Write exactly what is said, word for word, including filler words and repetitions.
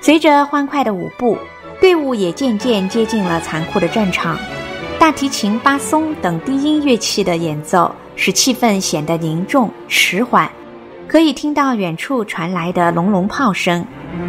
随着欢快的舞步，队伍也渐渐接近了残酷的战场。大提琴、巴松等低音乐器的演奏使气氛显得凝重迟缓，可以听到远处传来的隆隆炮声。